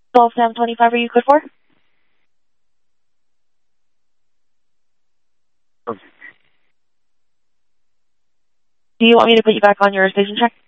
12-7-25, are you good for? Do you want me to put you back on your station check?